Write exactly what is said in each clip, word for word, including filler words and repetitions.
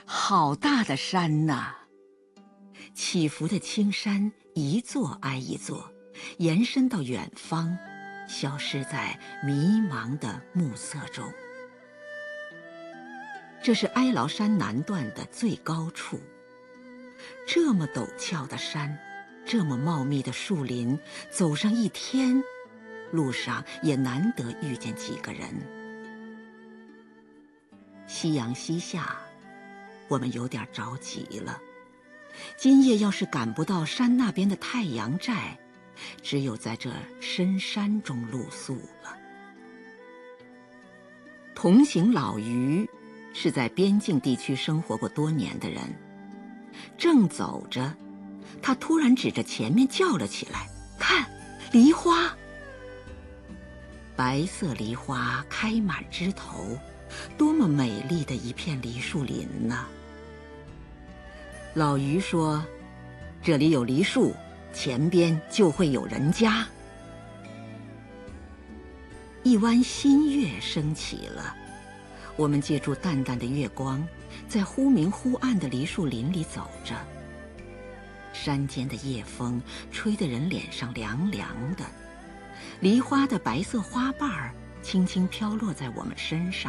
好大的山呐！起伏的青山一座挨一座，延伸到远方，消失在迷茫的暮色中。这是哀牢山南段的最高处。这么陡峭的山，这么茂密的树林，走上一天，路上也难得遇见几个人。夕阳西下，我们有点着急了。今夜要是赶不到山那边的太阳寨，只有在这深山中露宿了。同行老于是在边境地区生活过多年的人，正走着，他突然指着前面叫了起来：“看，梨花！”白色梨花开满枝头，多么美丽的一片梨树林呐！老于说：“这里有梨树，前边就会有人家。”一弯新月升起了，我们借助淡淡的月光，在忽明忽暗的梨树林里走着。山间的夜风吹得人脸上凉凉的，梨花的白色花瓣儿轻轻飘落在我们身上。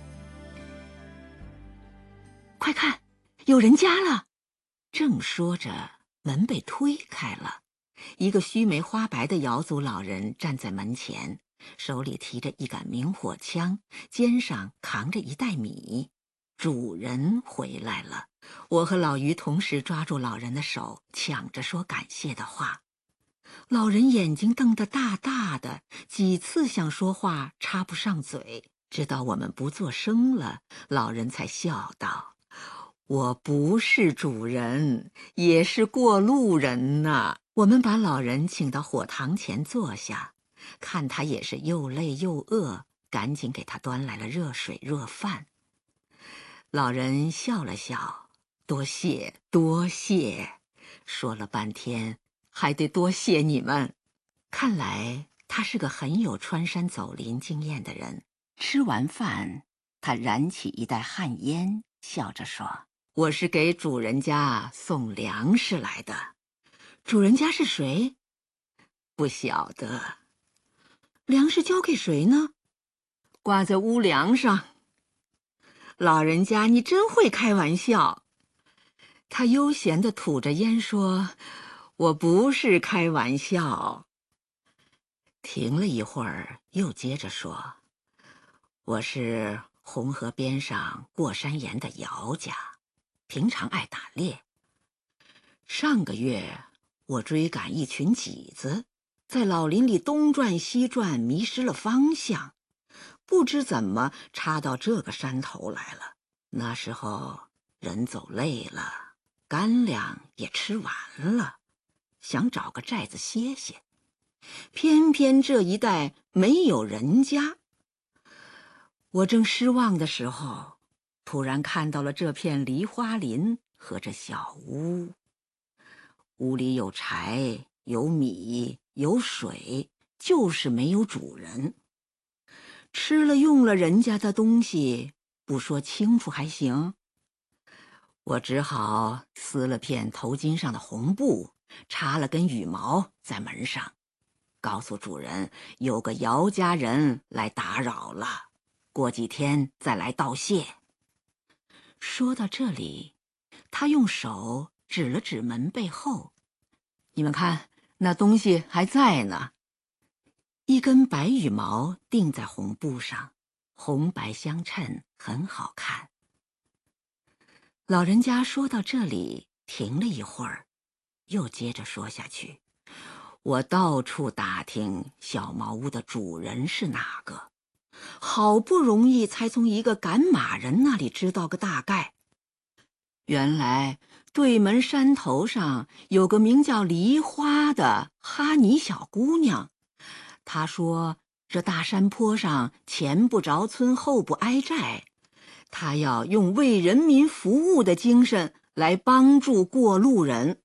快看，有人家了！正说着，门被推开了，一个须眉花白的瑶族老人站在门前，手里提着一杆明火枪，肩上扛着一袋米。主人回来了！我和老于同时抓住老人的手，抢着说感谢的话。老人眼睛瞪得大大的，几次想说话插不上嘴，直到我们不作声了，老人才笑道：“我不是主人，也是过路人呐。”我们把老人请到火塘前坐下，看他也是又累又饿，赶紧给他端来了热水热饭。老人笑了笑：“多谢多谢。”说了半天，还得多谢你们。看来他是个很有穿山走林经验的人。吃完饭，他燃起一袋旱烟，笑着说：“我是给主人家送粮食来的。”主人家是谁？不晓得。粮食交给谁呢？挂在屋梁上。老人家，你真会开玩笑。他悠闲地吐着烟说：“我不是开玩笑。”停了一会儿，又接着说：“我是红河边上过山岩的姚家，平常爱打猎。上个月我追赶一群麂子，在老林里东转西转，迷失了方向，不知怎么插到这个山头来了。那时候人走累了，干粮也吃完了，想找个寨子歇歇，偏偏这一带没有人家。我正失望的时候，突然看到了这片梨花林和这小屋。屋里有柴，有米，有水，就是没有主人。吃了用了人家的东西，不说清楚还行。我只好撕了片头巾上的红布，插了根羽毛在门上，告诉主人有个姚家人来打扰了，过几天再来道谢。说到这里，他用手指了指门背后，你们看，那东西还在呢。一根白羽毛钉在红布上，红白相衬，很好看。老人家说到这里，停了一会儿，又接着说下去：“我到处打听小茅屋的主人是哪个，好不容易才从一个赶马人那里知道个大概。原来对门山头上有个名叫梨花的哈尼小姑娘，她说这大山坡上前不着村后不挨寨，她要用为人民服务的精神来帮助过路人。”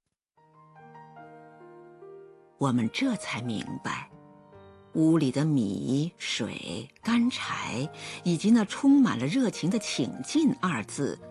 我们这才明白，屋里的米、水、干柴，以及那充满了热情的“请进”二字，